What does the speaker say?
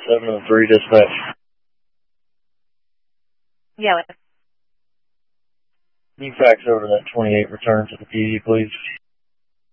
703 dispatch. Yeah. Can you fax over that 28 return to the PD, please?